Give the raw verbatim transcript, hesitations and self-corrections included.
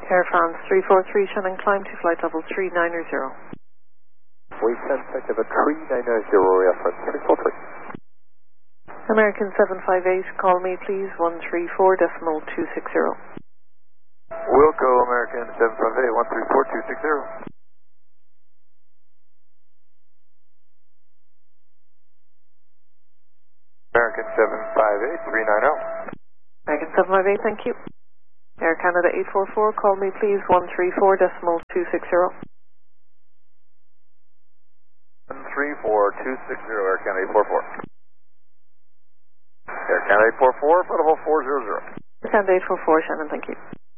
Air France three four three, Shannon, climb to flight level three nine zero. We send flight level three nine zero, reference three four three. American seven five eight, call me please, one three four decimal two six zero. Wilco, American seven five eight, one three four two six zero. American seven five eight, three nine zero. American seven five eight, thank you. Air Canada eight four four, call me please, one three four decimal two six zero. one three four two six zero, Air Canada eight four four. Air Canada eight four four, flight level four zero zero. Air Canada eight four four, Shannon, thank you.